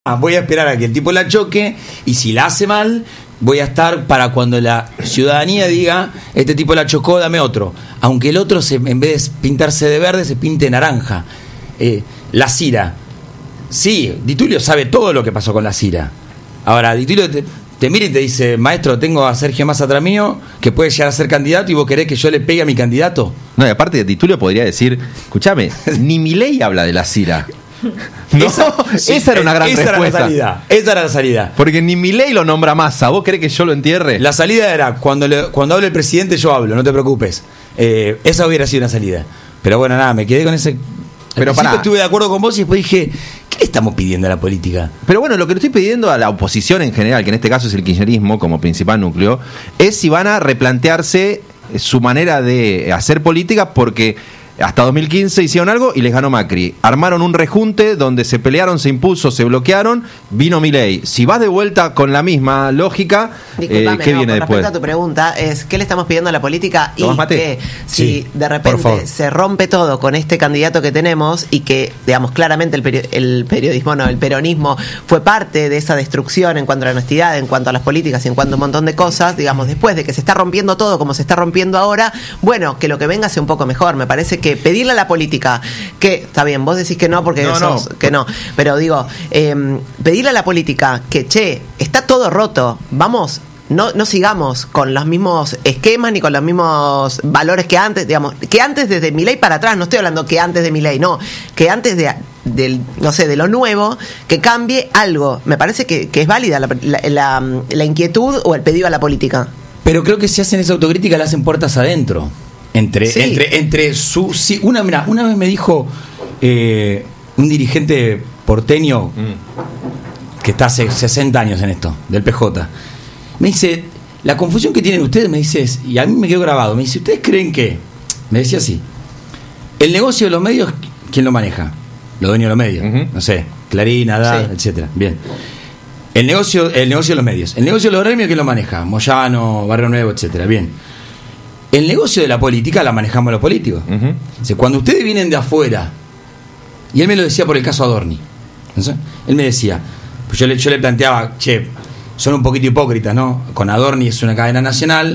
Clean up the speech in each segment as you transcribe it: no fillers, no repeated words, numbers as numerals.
voy a esperar a que el tipo la choque y si la hace mal, voy a estar para cuando la ciudadanía diga, este tipo la chocó, dame otro. Aunque el otro, en vez de pintarse de verde, se pinte naranja. La Cira. Sí, Di Tulio sabe todo lo que pasó con la Cira. Ahora, Di Tulio te mira y te dice, maestro, tengo a Sergio Massa atrás mío, que puede llegar a ser candidato y vos querés que yo le pegue a mi candidato. No, y aparte Di Tulio podría decir, escúchame, ni Milei habla de la Cira. No, esa era una gran respuesta. Esa era la salida. Porque ni Milei lo nombra Massa. ¿Vos querés que yo lo entierre? La salida era, cuando hable el presidente yo hablo, no te preocupes. Esa hubiera sido una salida. Pero bueno, nada, me quedé con ese... Pero estuve de acuerdo con vos y después dije, ¿qué le estamos pidiendo a la política? Pero bueno, lo que le estoy pidiendo a la oposición en general, que en este caso es el kirchnerismo como principal núcleo, es si van a replantearse su manera de hacer política, porque hasta 2015 hicieron algo y les ganó Macri. Armaron un rejunte donde se pelearon, se impuso, se bloquearon, vino Milei. Si vas de vuelta con la misma lógica, disculpame, ¿qué viene después? Respecto a tu pregunta, es ¿qué le estamos pidiendo a la política? Y que si de repente se rompe todo con este candidato que tenemos y que, digamos, claramente el peronismo fue parte de esa destrucción en cuanto a la honestidad, en cuanto a las políticas y en cuanto a un montón de cosas, digamos, después de que se está rompiendo todo como se está rompiendo ahora, bueno, que lo que venga sea un poco mejor. Me parece que pedirle a la política, que está bien, vos decís que no porque que no, pero digo, pedirle a la política que, che, está todo roto, vamos, no sigamos con los mismos esquemas ni con los mismos valores que antes, digamos, que antes desde Milei para atrás, no estoy hablando que antes de Milei, no, que antes de lo nuevo, que cambie algo. Me parece que es válida la inquietud o el pedido a la política. Pero creo que si hacen esa autocrítica la hacen puertas adentro. Una vez me dijo un dirigente porteño que está hace 60 años en esto, del PJ, me dice, la confusión que tienen ustedes, me dice, y a mí me quedó grabado, me dice, ¿ustedes creen que? Me decía así, el negocio de los medios, ¿quién lo maneja? Los dueños de los medios, no sé, Clarín, Haddad, etcétera. Bien. El negocio de los medios. El negocio de los gremios, ¿quién lo maneja? Moyano, Barrio Nuevo, etcétera. Bien. El negocio de la política la manejamos los políticos. O sea, cuando ustedes vienen de afuera, y él me lo decía por el caso Adorni, ¿no? Él me decía, pues yo le planteaba, che, son un poquito hipócritas, ¿no? Con Adorni es una cadena nacional,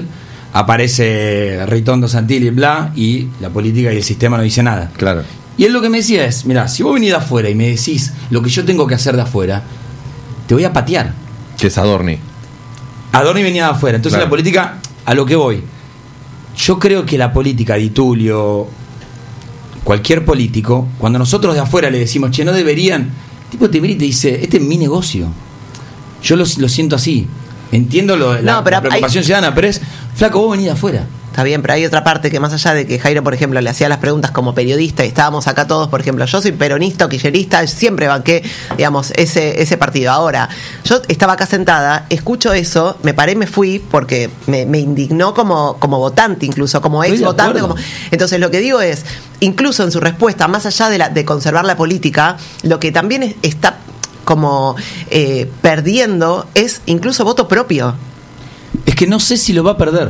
aparece Ritondo, Santilli, bla, y la política y el sistema no dice nada. Claro. Y él lo que me decía es, mirá, si vos venís de afuera y me decís lo que yo tengo que hacer de afuera, te voy a patear. Que es Adorni. Adorni venía de afuera, entonces la política, a lo que voy. Yo creo que la política, Di Tulio, cualquier político, cuando nosotros de afuera le decimos, che, no deberían, el tipo te mira y te dice, este es mi negocio. Yo lo siento así. Entiendo la preocupación ciudadana, pero es, flaco, vos venís de afuera. Está bien, pero hay otra parte que más allá de que Jairo, por ejemplo, le hacía las preguntas como periodista y estábamos acá todos, por ejemplo, yo soy peronista o kirchnerista, siempre banqué, digamos, ese partido. Ahora, yo estaba acá sentada, escucho eso, me paré, me fui, porque me indignó como votante, incluso como ex votante. Entonces, lo que digo es, incluso en su respuesta, más allá de conservar la política, lo que también está como perdiendo es incluso voto propio. Es que no sé si lo va a perder.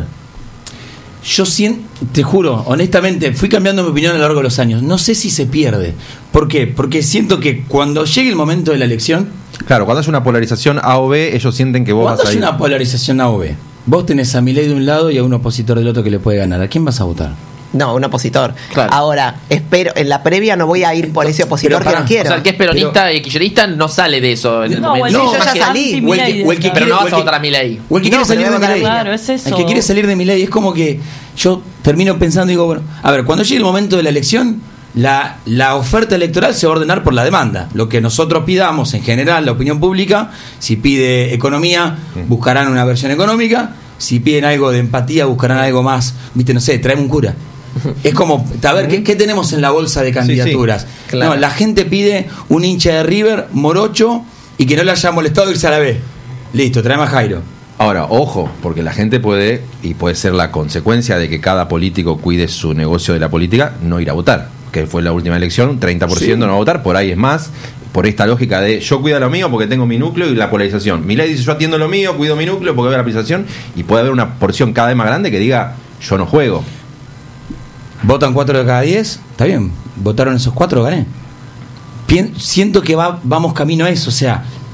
Yo te juro, honestamente, fui cambiando mi opinión a lo largo de los años. No sé si se pierde. ¿Por qué? Porque siento que cuando llegue el momento de la elección... Claro, cuando hay una polarización A o B, ellos sienten que vos vas a ir... Cuando hay una polarización A o B, vos tenés a Milei de un lado y a un opositor del otro que le puede ganar. ¿A quién vas a votar? No, un opositor. Claro. Ahora, espero, en la previa no voy a ir por ese opositor que no quiero. O sea, el que es peronista y kirchnerista no sale de eso. Yo ya salí. Pero no vas a votar a Milei. O el que quiere salir de Milei. Claro, es eso. El que quiere salir de Milei es como que yo termino pensando y digo, bueno, a ver, cuando llegue el momento de la elección, la oferta electoral se va a ordenar por la demanda. Lo que nosotros pidamos, en general, la opinión pública, si pide economía, buscarán una versión económica. Si piden algo de empatía, buscarán algo más, viste, no sé, traeme un cura. Es como, a ver, ¿qué tenemos en la bolsa de candidaturas? Sí, claro. No, la gente pide un hincha de River, morocho, y que no le haya molestado irse a la B. Listo, tráeme a Jairo. Ahora, ojo, porque la gente puede ser la consecuencia de que cada político cuide su negocio de la política, no ir a votar. Que fue la última elección, 30% no va a votar, por ahí es más. Por esta lógica de yo cuido lo mío porque tengo mi núcleo y la polarización. Milei dice yo atiendo lo mío, cuido mi núcleo porque veo la polarización. Y puede haber una porción cada vez más grande que diga yo no juego. Votan 4 de cada 10, está bien, votaron esos 4, gané. Siento que vamos camino a eso, o sea,